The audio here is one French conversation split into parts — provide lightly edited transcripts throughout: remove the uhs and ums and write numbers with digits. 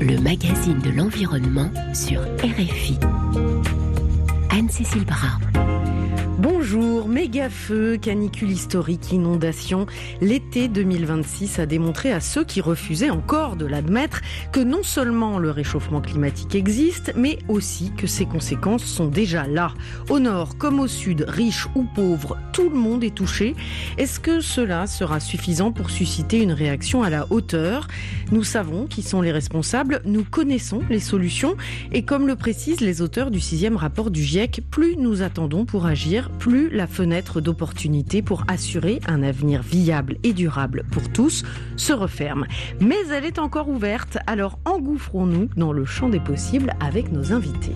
le magazine de l'environnement sur RFI. Anne-Cécile Bras. Bonjour, méga-feux, canicule historique, inondations. L'été 2026 a démontré à ceux qui refusaient encore de l'admettre que non seulement le réchauffement climatique existe, mais aussi que ses conséquences sont déjà là. Au nord comme au sud, riches ou pauvres, tout le monde est touché. Est-ce que cela sera suffisant pour susciter une réaction à la hauteur ? Nous savons qui sont les responsables, nous connaissons les solutions et comme le précisent les auteurs du 6e rapport du GIEC, plus nous attendons pour agir, plus la fenêtre d'opportunité pour assurer un avenir viable et durable pour tous se referme. Mais elle est encore ouverte, alors engouffrons-nous dans le champ des possibles avec nos invités.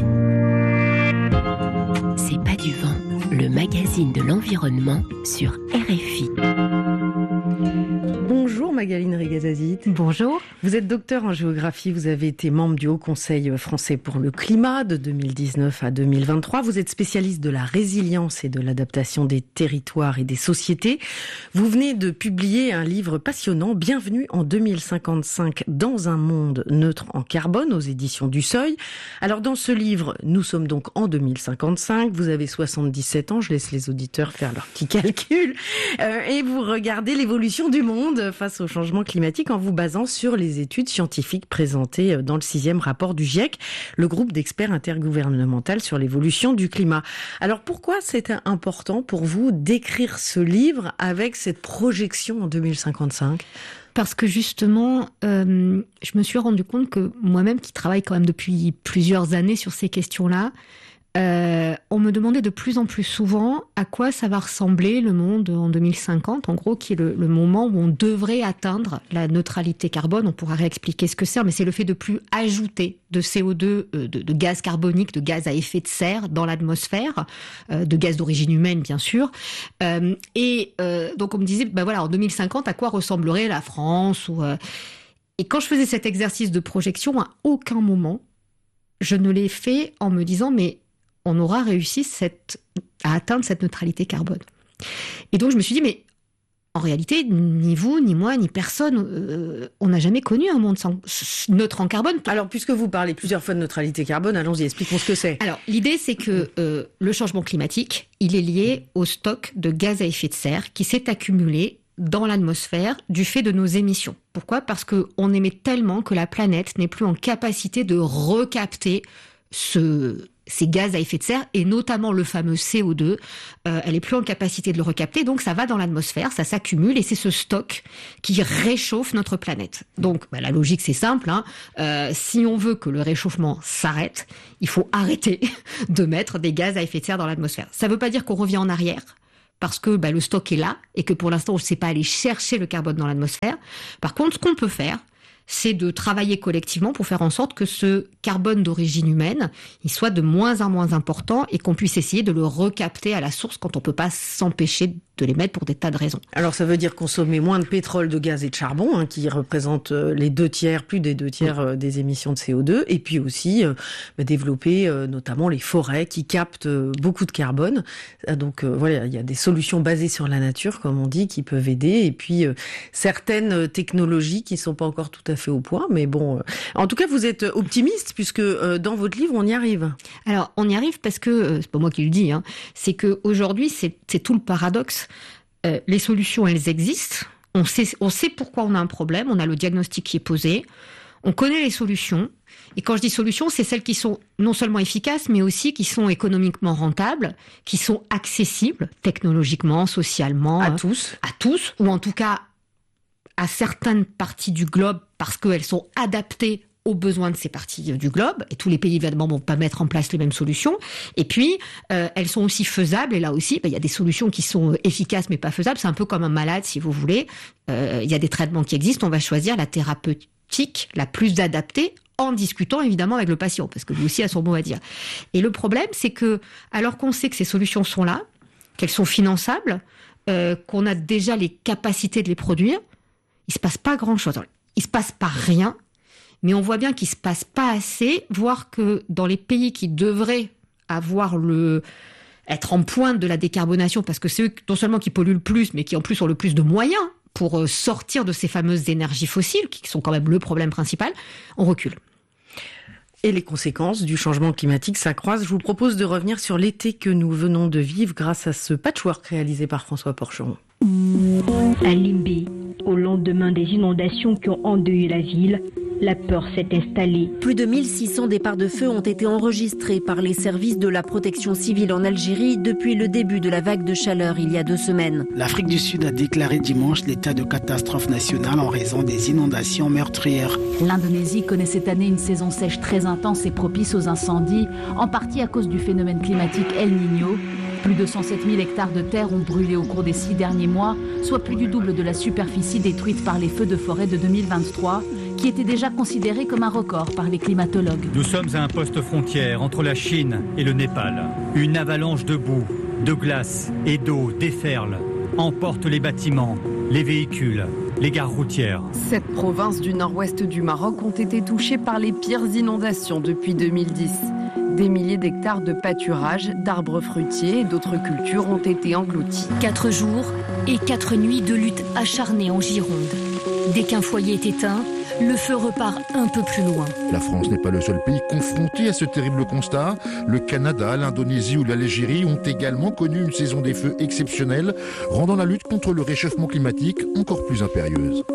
C'est pas du vent, le magazine de l'environnement sur RFI. Bonjour Magaline Regazazit. Bonjour. Vous êtes docteur en géographie, vous avez été membre du Haut Conseil français pour le climat de 2019 à 2023. Vous êtes spécialiste de la résilience et de l'adaptation des territoires et des sociétés. Vous venez de publier un livre passionnant, Bienvenue en 2055 dans un monde neutre en carbone aux éditions du Seuil. Alors dans ce livre, nous sommes donc en 2055, vous avez 77 ans, je laisse les auditeurs faire leur petit calcul, et vous regardez l'évolution du monde face au changement climatique en vous basant sur les études scientifiques présentées dans le 6e rapport du GIEC, le groupe d'experts intergouvernemental sur l'évolution du climat. Alors pourquoi c'était important pour vous d'écrire ce livre avec cette projection en 2055 ? Parce que justement, je me suis rendu compte que moi-même, qui travaille quand même depuis plusieurs années sur ces questions-là, on me demandait de plus en plus souvent à quoi ça va ressembler le monde en 2050, en gros, qui est le moment où on devrait atteindre la neutralité carbone. On pourra réexpliquer ce que c'est, mais c'est le fait de plus ajouter de CO2, de gaz carbonique, de gaz à effet de serre dans l'atmosphère, de gaz d'origine humaine, bien sûr. Donc on me disait, voilà, en 2050, à quoi ressemblerait la France Et quand je faisais cet exercice de projection, à aucun moment, je ne l'ai fait en me disant, mais on aura réussi à atteindre cette neutralité carbone. Et donc je me suis dit, mais en réalité, ni vous, ni moi, ni personne, on n'a jamais connu un monde neutre en carbone. Alors, puisque vous parlez plusieurs fois de neutralité carbone, allons-y, expliquons ce que c'est. Alors, l'idée, c'est que le changement climatique, il est lié au stock de gaz à effet de serre qui s'est accumulé dans l'atmosphère du fait de nos émissions. Pourquoi ? Parce qu'on émet tellement que la planète n'est plus en capacité de recapter ces gaz à effet de serre, et notamment le fameux CO2, elle est plus en capacité de le recapter, donc ça va dans l'atmosphère, ça s'accumule, et c'est ce stock qui réchauffe notre planète. Donc la logique c'est simple, si on veut que le réchauffement s'arrête, il faut arrêter de mettre des gaz à effet de serre dans l'atmosphère. Ça ne veut pas dire qu'on revient en arrière, parce que le stock est là, et que pour l'instant on ne sait pas aller chercher le carbone dans l'atmosphère. Par contre, ce qu'on peut faire, c'est de travailler collectivement pour faire en sorte que ce carbone d'origine humaine, il soit de moins en moins important et qu'on puisse essayer de le recapter à la source quand on ne peut pas s'empêcher de les mettre pour des tas de raisons. Alors ça veut dire consommer moins de pétrole, de gaz et de charbon, qui représentent plus des deux tiers des émissions de CO2, et puis aussi développer notamment les forêts qui captent beaucoup de carbone. Donc voilà, il y a des solutions basées sur la nature, comme on dit, qui peuvent aider, et puis certaines technologies qui ne sont pas encore tout à fait au point, mais bon. En tout cas, vous êtes optimiste, puisque dans votre livre, on y arrive. Alors, on y arrive parce que, c'est pas moi qui le dis, c'est qu'aujourd'hui, c'est tout le paradoxe. Les solutions, elles existent. On sait pourquoi on a un problème. On a le diagnostic qui est posé. On connaît les solutions. Et quand je dis solutions, c'est celles qui sont non seulement efficaces, mais aussi qui sont économiquement rentables, qui sont accessibles technologiquement, socialement. À tous. À tous, ou en tout cas à certaines parties du globe, parce qu'elles sont adaptées aux besoins de ces parties du globe, et tous les pays évidemment vont pas mettre en place les mêmes solutions. Et puis elles sont aussi faisables, et là aussi il y a des solutions qui sont efficaces mais pas faisables. C'est un peu comme un malade, si vous voulez. Il y a des traitements qui existent, on va choisir la thérapeutique la plus adaptée, en discutant évidemment avec le patient, parce que lui aussi a son mot à dire. Et le problème, c'est que alors qu'on sait que ces solutions sont là, qu'elles sont finançables, qu'on a déjà les capacités de les produire, il se passe pas grand-chose. Il se passe pas rien, mais on voit bien qu'il se passe pas assez, voire que dans les pays qui devraient être en pointe de la décarbonation, parce que c'est eux non seulement qui polluent le plus, mais qui en plus ont le plus de moyens pour sortir de ces fameuses énergies fossiles, qui sont quand même le problème principal, on recule. Et les conséquences du changement climatique s'accroissent. Je vous propose de revenir sur l'été que nous venons de vivre grâce à ce patchwork réalisé par François Porcheron. À Limbé, au lendemain des inondations qui ont endeuillé la ville, la peur s'est installée. Plus de 1600 départs de feu ont été enregistrés par les services de la protection civile en Algérie depuis le début de la vague de chaleur il y a 2 semaines. L'Afrique du Sud a déclaré dimanche l'état de catastrophe nationale en raison des inondations meurtrières. L'Indonésie connaît cette année une saison sèche très intense et propice aux incendies, en partie à cause du phénomène climatique El Niño. Plus de 107 000 hectares de terre ont brûlé au cours des 6 derniers mois, soit plus du double de la superficie détruite par les feux de forêt de 2023, qui était déjà considéré comme un record par les climatologues. Nous sommes à un poste frontière entre la Chine et le Népal. Une avalanche de boue, de glace et d'eau déferle, emporte les bâtiments, les véhicules, les gares routières. 7 provinces du nord-ouest du Maroc ont été touchées par les pires inondations depuis 2010. Des milliers d'hectares de pâturages, d'arbres fruitiers et d'autres cultures ont été engloutis. 4 jours et 4 nuits de lutte acharnée en Gironde. Dès qu'un foyer est éteint, le feu repart un peu plus loin. La France n'est pas le seul pays confronté à ce terrible constat. Le Canada, l'Indonésie ou l'Algérie ont également connu une saison des feux exceptionnelle, rendant la lutte contre le réchauffement climatique encore plus impérieuse.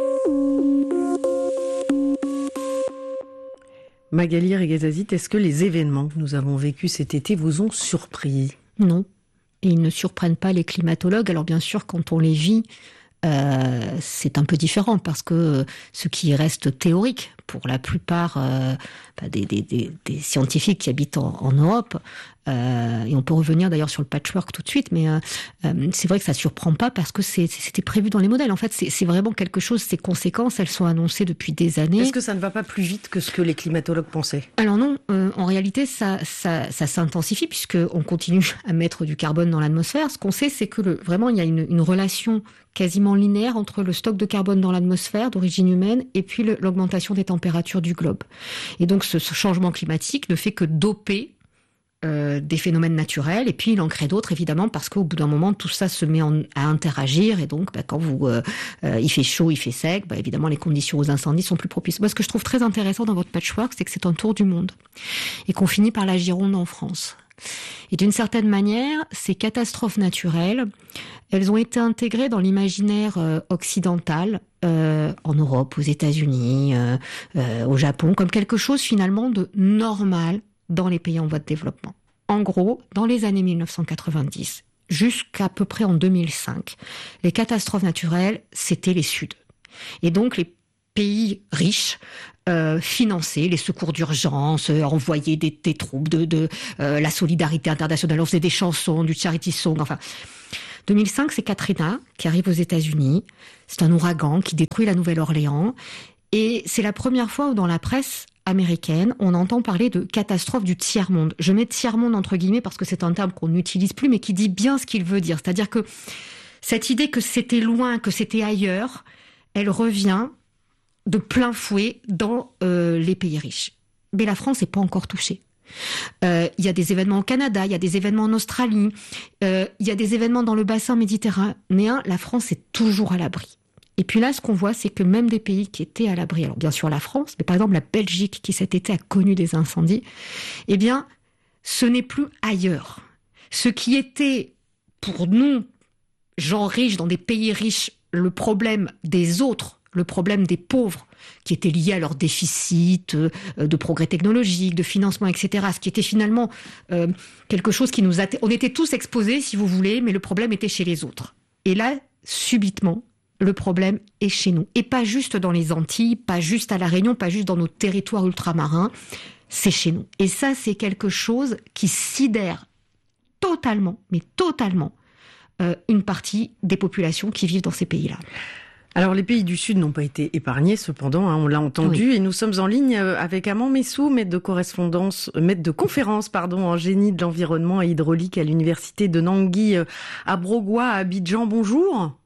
Magali Reguezazit, est-ce que les événements que nous avons vécus cet été vous ont surpris ? Non, et ils ne surprennent pas les climatologues. Alors bien sûr, quand on les vit, c'est un peu différent parce que ce qui reste théorique pour la plupart des scientifiques qui habitent en Europe, et on peut revenir d'ailleurs sur le patchwork tout de suite, mais c'est vrai que ça ne surprend pas parce que c'était prévu dans les modèles. En fait, c'est vraiment quelque chose, ces conséquences, elles sont annoncées depuis des années. Est-ce que ça ne va pas plus vite que ce que les climatologues pensaient ? Alors non, en réalité, ça s'intensifie puisqu'on continue à mettre du carbone dans l'atmosphère. Ce qu'on sait, c'est que vraiment, il y a une relation quasiment linéaire entre le stock de carbone dans l'atmosphère d'origine humaine et puis l'augmentation des températures du globe. Et donc ce changement climatique ne fait que doper des phénomènes naturels et puis il en crée d'autres évidemment parce qu'au bout d'un moment tout ça se met à interagir et donc quand il fait chaud, il fait sec, évidemment les conditions aux incendies sont plus propices. Moi ce que je trouve très intéressant dans votre patchwork, c'est que c'est un tour du monde et qu'on finit par la Gironde en France. Et d'une certaine manière, ces catastrophes naturelles, elles ont été intégrées dans l'imaginaire occidental, en Europe, aux États-Unis, au Japon, comme quelque chose finalement de normal dans les pays en voie de développement. En gros, dans les années 1990, jusqu'à peu près en 2005, les catastrophes naturelles, c'était les Suds. Et donc les pays riches financer les secours d'urgence, envoyer des troupes de la solidarité internationale, on faisait des chansons, du charity song, enfin. 2005, c'est Katrina qui arrive aux États-Unis. C'est un ouragan qui détruit la Nouvelle-Orléans. Et c'est la première fois où dans la presse américaine, on entend parler de catastrophe du tiers-monde. Je mets tiers-monde entre guillemets parce que c'est un terme qu'on n'utilise plus, mais qui dit bien ce qu'il veut dire. C'est-à-dire que cette idée que c'était loin, que c'était ailleurs, elle revient de plein fouet dans les pays riches. Mais la France n'est pas encore touchée. Il y a des événements au Canada, il y a des événements en Australie, il y a des événements dans le bassin méditerranéen. La France est toujours à l'abri. Et puis là, ce qu'on voit, c'est que même des pays qui étaient à l'abri, alors bien sûr la France, mais par exemple la Belgique qui cet été a connu des incendies, eh bien, ce n'est plus ailleurs. Ce qui était pour nous, gens riches dans des pays riches, le problème des autres, le problème des pauvres, qui était lié à leur déficit de progrès technologique, de financement, etc. Ce qui était finalement quelque chose qui nous... On était tous exposés, si vous voulez, mais le problème était chez les autres. Et là, subitement, le problème est chez nous. Et pas juste dans les Antilles, pas juste à La Réunion, pas juste dans nos territoires ultramarins, c'est chez nous. Et ça, c'est quelque chose qui sidère totalement, mais totalement, une partie des populations qui vivent dans ces pays-là. Alors les pays du Sud n'ont pas été épargnés cependant, on l'a entendu, oui. Et nous sommes en ligne avec Amand Messou, maître de conférence en génie de l'environnement et hydraulique à l'université de Nangui à Brogoua, à Abidjan. Bonjour.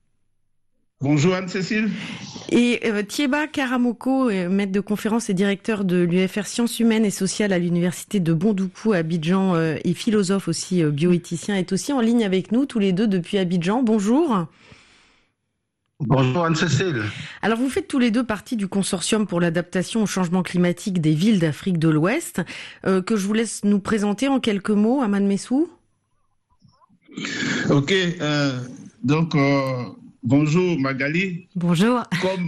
Bonjour Anne-Cécile. Et Thiéba Karamoko, maître de conférence et directeur de l'UFR Sciences Humaines et Sociales à l'université de Bondoukou à Abidjan et philosophe aussi, bioéthicien, est aussi en ligne avec nous tous les deux depuis Abidjan. Bonjour. Bonjour Anne-Cécile. Alors vous faites tous les deux partie du consortium pour l'adaptation au changement climatique des villes d'Afrique de l'Ouest, que je vous laisse nous présenter en quelques mots, Aman Messou. Ok, bonjour Magali. Bonjour.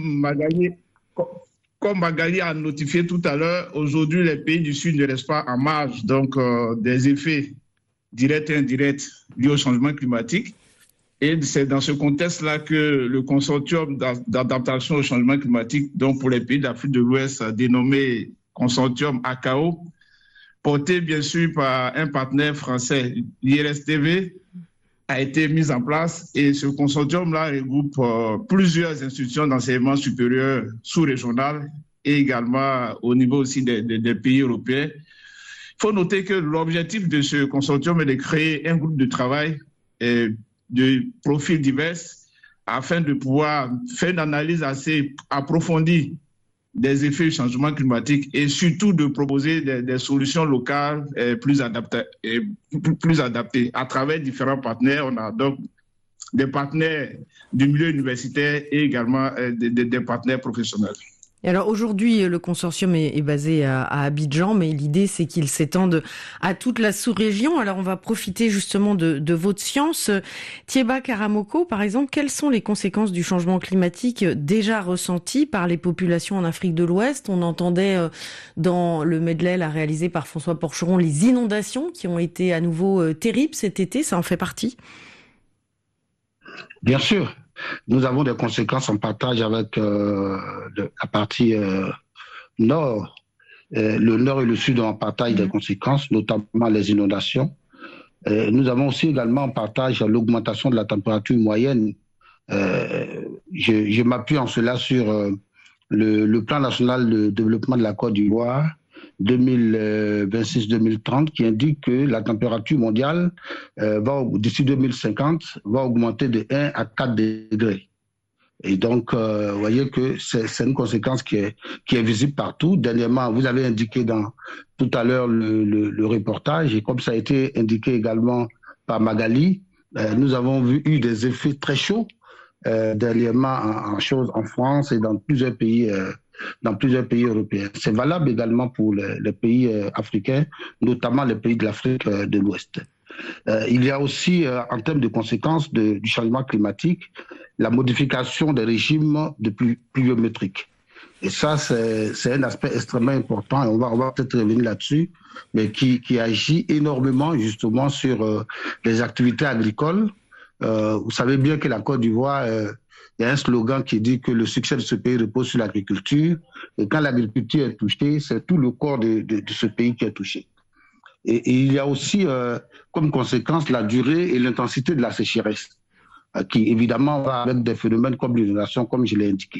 Comme Magali a notifié tout à l'heure, aujourd'hui les pays du Sud ne restent pas en marge des effets directs et indirects liés au changement climatique. Et c'est dans ce contexte-là que le consortium d'adaptation au changement climatique, donc pour les pays d'Afrique de l'Ouest, dénommé consortium ACAO, porté bien sûr par un partenaire français, l'IRSTV, a été mis en place. Et ce consortium-là regroupe plusieurs institutions d'enseignement supérieur sous-régionales et également au niveau aussi des pays européens. Il faut noter que l'objectif de ce consortium est de créer un groupe de travail de profils divers afin de pouvoir faire une analyse assez approfondie des effets du changement climatique et surtout de proposer des solutions locales plus adaptées à travers différents partenaires. On a donc des partenaires du milieu universitaire et également des partenaires professionnels. Et alors aujourd'hui, le consortium est basé à Abidjan, mais l'idée c'est qu'il s'étende à toute la sous-région. Alors on va profiter justement de votre science. Thiéba Karamoko, par exemple, quelles sont les conséquences du changement climatique déjà ressenties par les populations en Afrique de l'Ouest? On entendait dans le medley réalisé par François Porcheron les inondations qui ont été à nouveau terribles cet été, ça en fait partie? Bien sûr. Nous avons des conséquences en partage avec la partie nord. Le nord et le sud ont en partage des conséquences, notamment les inondations. Nous avons aussi également en partage l'augmentation de la température moyenne. Je m'appuie en cela sur le plan national de développement de la Côte d'Ivoire 2026-2030 qui indique que la température mondiale d'ici 2050 va augmenter de 1 à 4 degrés. Et donc, vous voyez que c'est une conséquence qui est visible partout. Dernièrement, vous avez indiqué tout à l'heure le reportage, et comme ça a été indiqué également par Magali, nous avons eu des effets très chauds dernièrement en France et dans plusieurs pays européens. C'est valable également pour les pays africains, notamment les pays de l'Afrique de l'Ouest. Il y a aussi, en termes de conséquences du changement climatique, la modification des régimes de pluviométriques. Et ça, c'est un aspect extrêmement important, et on va peut-être revenir là-dessus, mais qui agit énormément justement sur les activités agricoles. Vous savez bien que la Côte d'Ivoire... il y a un slogan qui dit que le succès de ce pays repose sur l'agriculture. Et quand l'agriculture est touchée, c'est tout le corps de ce pays qui est touché. Et il y a aussi comme conséquence la durée et l'intensité de la sécheresse, qui évidemment va avec des phénomènes comme l'inondation, comme je l'ai indiqué.